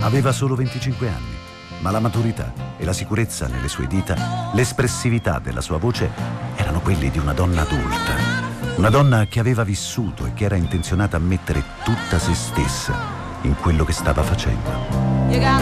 Aveva solo 25 anni, ma la maturità e la sicurezza nelle sue dita, l'espressività della sua voce erano quelli di una donna adulta. Una donna che aveva vissuto e che era intenzionata a mettere tutta se stessa in quello che stava facendo.